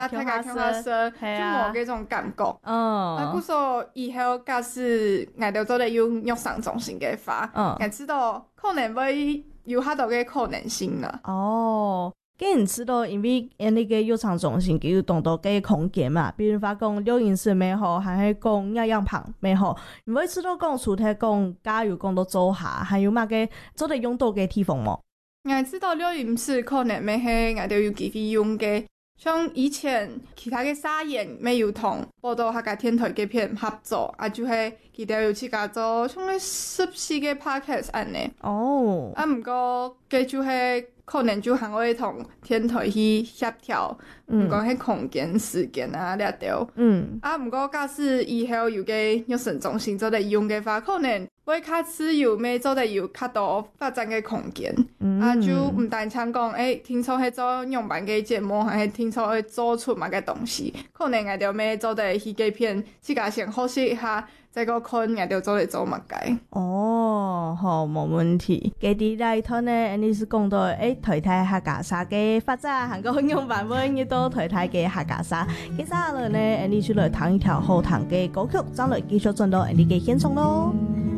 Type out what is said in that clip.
大家聽下聲，就冇嗰種感覺。故說以後假使我哋做得有育傷中心嘅話，我知道可能會有好多嘅可能性啦。 既然知道，因為那個育傷中心佢有當到嘅空間嘛，比如話講療養室咩好，還係講營養棚咩好，唔會知道講除咗講加油講到做下，還有乜嘅做得用到嘅地方冇？ 我知道療養室可能咩係我哋有機會用嘅。像以前其他嘅沙研沒有同報道客家電台嘅片合作，就係佢哋有自家做像啲14個 podcast 安尼。唔過佢就係可能就係會同電台去協調，唔講係空間時間啊呢條。唔過假使以後有個育傷中心做得用嘅話，可能會較自由，咩做得有較多發展嘅空間。就唔單唱講，聽說係做用版嘅節目，還係聽說會做出乜嘅東西，可能我哋咩做得戲劇片，自家先學習一下，再個看我哋做嚟做乜嘅。 好，冇問題。佢哋嚟睇呢，你是講到台台客家沙嘅發展，韓國用版本亦都台台嘅客家沙。接下來呢，你出來彈一條好彈嘅歌曲，將來繼續進到你嘅現場咯。